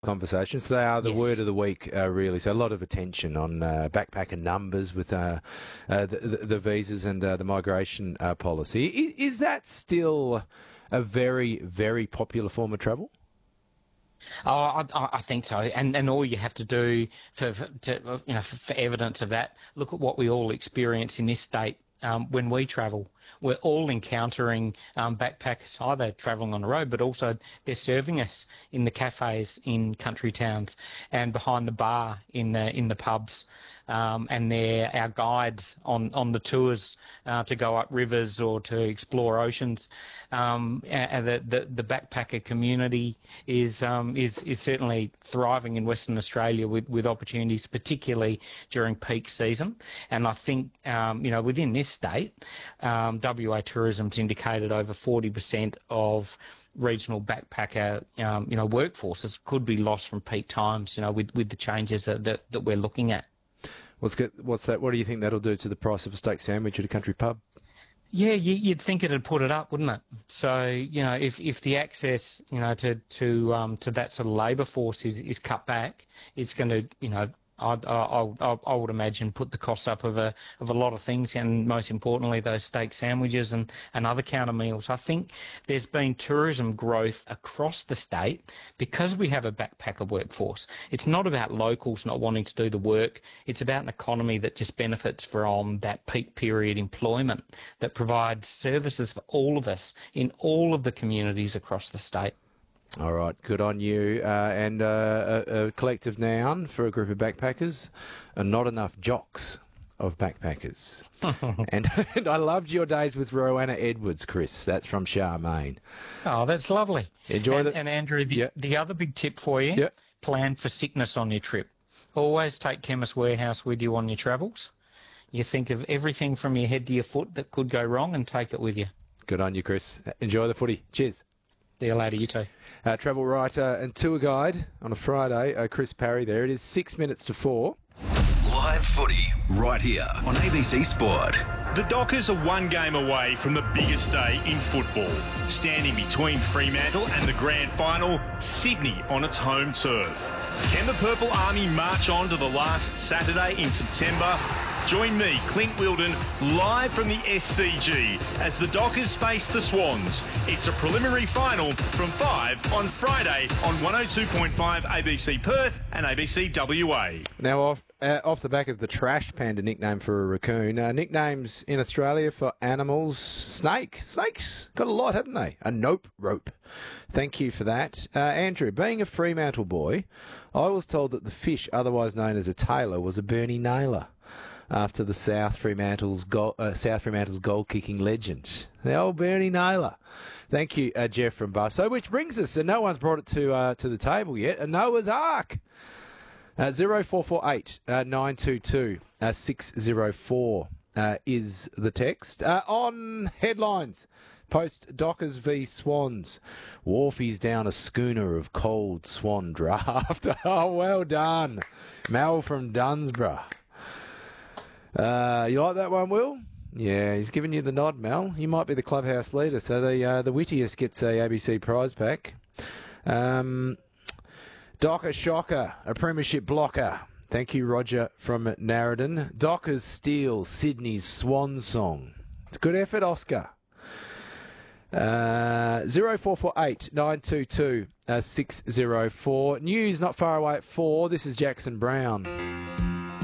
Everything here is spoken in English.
conversations. They are the Yes. word of the week, really. So a lot of attention on backpacker numbers with the visas and the migration policy. Is that still a very, very popular form of travel? Oh, I think so, and all you have to do for evidence of that, look at what we all experience in this state when we travel. We're all encountering backpackers either travelling on the road, but also they're serving us in the cafes in country towns and behind the bar in the pubs, and they're our guides on the tours to go up rivers or to explore oceans. And the backpacker community is certainly thriving in Western Australia with opportunities, particularly during peak season. And I think within this state, WA Tourism's indicated over 40% of regional backpacker workforces could be lost from peak times. With the changes that we're looking at. What's that? What do you think that'll do to the price of a steak sandwich at a country pub? Yeah, you'd think it'd put it up, wouldn't it? So if the access to that sort of labour force is cut back, it's going to I would imagine put the costs up of a lot of things, and most importantly those steak sandwiches and other counter meals. I think there's been tourism growth across the state because we have a backpacker workforce. It's not about locals not wanting to do the work. It's about an economy that just benefits from that peak period employment that provides services for all of us in all of the communities across the state. All right, good on you. And a collective noun for a group of backpackers, not enough jocks of backpackers. and I loved your days with Rowanna Edwards, Chris. That's from Charmaine. Oh, that's lovely. Enjoy and Andrew, the other big tip for you, plan for sickness on your trip. Always take Chemist Warehouse with you on your travels. You think of everything from your head to your foot that could go wrong and take it with you. Good on you, Chris. Enjoy the footy. Cheers. See you later, you too. Travel writer and tour guide on a Friday, Chris Parry there. It is 6 minutes to 4. Live footy right here on ABC Sport. The Dockers are one game away from the biggest day in football. Standing between Fremantle and the grand final, Sydney on its home turf. Can the Purple Army march on to the last Saturday in September? Join me, Clint Wilden, live from the SCG as the Dockers face the Swans. It's a preliminary final from 5 on Friday on 102.5 ABC Perth and ABC WA. Now, off the back of the Trash Panda nickname for a raccoon, nicknames in Australia for animals, snakes got a lot, haven't they? A nope rope. Thank you for that. Andrew, being a Fremantle boy, I was told that the fish, otherwise known as a tailor, was a Bernie Naylor, after the South Fremantle's goal-kicking legend, the old Bernie Naylor. Thank you, Jeff from Busso, which brings us, and no one's brought it to the table yet, a Noah's Ark. 0448 922 604 is the text. On headlines, post Dockers v Swans. Wharfies down a schooner of cold swan draft. Oh, well done. Mal from Dunsborough. You like that one, Will? Yeah, he's giving you the nod, Mel. You might be the clubhouse leader, so the wittiest gets a ABC prize pack. Docker Shocker, a premiership blocker. Thank you, Roger from Narrabeen. Dockers steal Sydney's swan song. It's a good effort, Oscar. 0448 922 604. News not far away at 4. This is Jackson Brown.